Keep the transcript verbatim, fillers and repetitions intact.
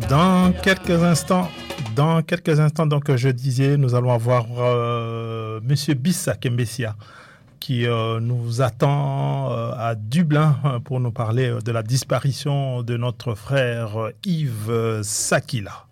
Dans quelques instants, dans quelques instants, donc je disais, nous allons avoir euh, Monsieur Bissa Kembessia qui euh, nous attend euh, à Dublin pour nous parler de la disparition de notre frère Yves Sakila.